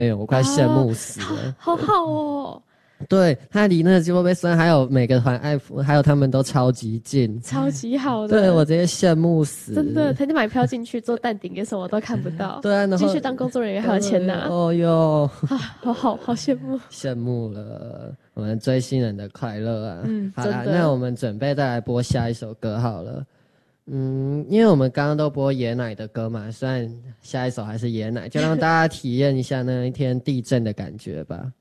有，我快羡慕死了。 好好哦， 对，他离那个基洛贝森还有每个团爱抚，还有他们都超级近， 超级好的。 对我直接羡慕死， 真的，他就买票进去做淡定，也什么都看不到。 对啊，然后继续当工作人员还有钱拿。 哦哟， 好羡慕， 羡慕了我们追星人的快乐啊！好啦， 真的。 那我们准备再来播下一首歌好了。因为我们刚刚都播爷奶的歌嘛，虽然下一首还是爷奶，就让大家体验一下那一天地震的感觉吧。